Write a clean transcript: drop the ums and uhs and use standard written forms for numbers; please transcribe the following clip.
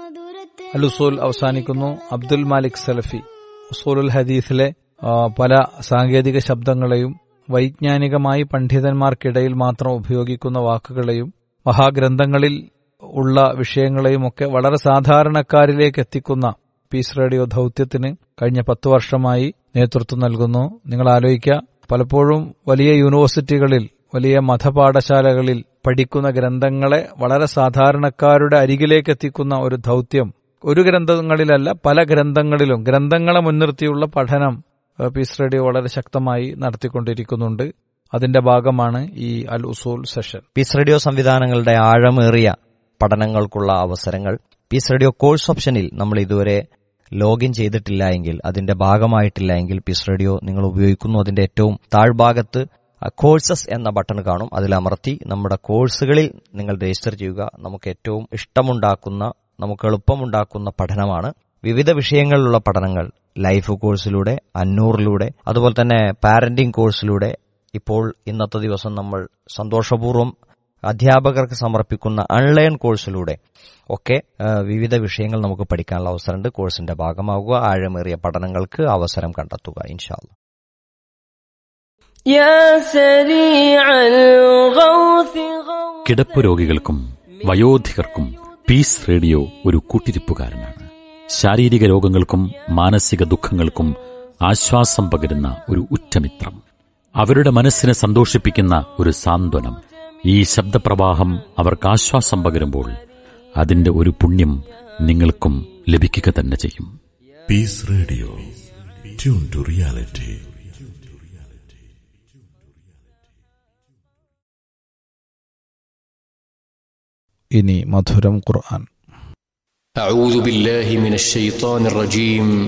അൽ ഉസൂൽ അവസാനിക്കുന്നു. അബ്ദുൽ മാലിക് സലഫി ഉസൂലുൽ ഹദീസിലെ പല സാങ്കേതിക ശബ്ദങ്ങളെയും വൈജ്ഞാനികമായി പണ്ഡിതന്മാർക്കിടയിൽ മാത്രം ഉപയോഗിക്കുന്ന വാക്കുകളെയും മഹാഗ്രന്ഥങ്ങളിൽ ഉള്ള വിഷയങ്ങളെയുമൊക്കെ വളരെ സാധാരണക്കാരിലേക്ക് എത്തിക്കുന്ന പീസ് റേഡിയോ ദൌത്യത്തിന് കഴിഞ്ഞ 10 വർഷമായി നേതൃത്വം നൽകുന്നു. നിങ്ങൾ ആലോചിക്കുക, പലപ്പോഴും വലിയ യൂണിവേഴ്സിറ്റികളിൽ, വലിയ മതപാഠശാലകളിൽ പഠിക്കുന്ന ഗ്രന്ഥങ്ങളെ വളരെ സാധാരണക്കാരുടെ അരികിലേക്ക് എത്തിക്കുന്ന ഒരു ദൌത്യം ഒരു ഗ്രന്ഥങ്ങളിലല്ല, പല ഗ്രന്ഥങ്ങളിലും ഗ്രന്ഥങ്ങളെ മുൻനിർത്തിയുള്ള പഠനം പീസ് റേഡിയോ വളരെ ശക്തമായി നടത്തിക്കൊണ്ടിരിക്കുന്നുണ്ട്. അതിന്റെ ഭാഗമാണ് ഈ അൽ ഉസൂൽ സെഷൻ. പീസ് റേഡിയോ സംവിധാനങ്ങളുടെ ആഴമേറിയ പഠനങ്ങൾക്കുള്ള അവസരങ്ങൾ പീസ് റേഡിയോ കോഴ്സ് ഓപ്ഷനിൽ നമ്മൾ ഇതുവരെ ലോഗിൻ ചെയ്തിട്ടില്ല എങ്കിൽ, അതിന്റെ ഭാഗമായിട്ടില്ല എങ്കിൽ, പീസ് റേഡിയോ നിങ്ങൾ ഉപയോഗിക്കുന്നു, അതിന്റെ ഏറ്റവും താഴ്ഭാഗത്ത് കോഴ്സസ് എന്ന ബട്ടൺ കാണും. അതിലമർത്തി നമ്മുടെ കോഴ്സുകളിൽ നിങ്ങൾ രജിസ്റ്റർ ചെയ്യുക. നമുക്ക് ഏറ്റവും ഇഷ്ടമുണ്ടാക്കുന്ന, നമുക്ക് എളുപ്പമുണ്ടാക്കുന്ന പഠനമാണ്. വിവിധ വിഷയങ്ങളിലുള്ള പഠനങ്ങൾ ലൈഫ് കോഴ്സിലൂടെ, അന്നൂറിലൂടെ, അതുപോലെ തന്നെ പാരന്റിംഗ് കോഴ്സിലൂടെ, ഇപ്പോൾ ഇന്നത്തെ ദിവസം നമ്മൾ സന്തോഷപൂർവ്വം അധ്യാപകർക്ക് സമർപ്പിക്കുന്ന ഓൺലൈൻ കോഴ്സിലൂടെ ഒക്കെ വിവിധ വിഷയങ്ങൾ നമുക്ക് പഠിക്കാനുള്ള അവസരമുണ്ട്. കോഴ്സിന്റെ ഭാഗമാകുക, ആഴമേറിയ പഠനങ്ങൾക്ക് അവസരം കണ്ടെത്തുക ഇൻഷാ അല്ലാഹ്. കിടപ്പ് രോഗികൾക്കും വയോധികർക്കും പീസ് റേഡിയോ ഒരു കൂട്ടിരിപ്പുകാരനാണ്. ശാരീരിക രോഗങ്ങൾക്കും മാനസിക ദുഃഖങ്ങൾക്കും ആശ്വാസം പകരുന്ന ഒരു ഉറ്റമിത്രം, അവരുടെ മനസ്സിനെ സന്തോഷിപ്പിക്കുന്ന ഒരു സാന്ത്വനം. ഈ ശബ്ദപ്രവാഹം അവർക്ക് ആശ്വാസം പകരുമ്പോൾ അതിന്റെ ഒരു പുണ്യം നിങ്ങൾക്കും ലഭിക്കുക തന്നെ ചെയ്യും. Piece radio, tune to reality. ഇനി മധുരം ഖുർആൻ. أعوذ بالله من الشيطان الرجيم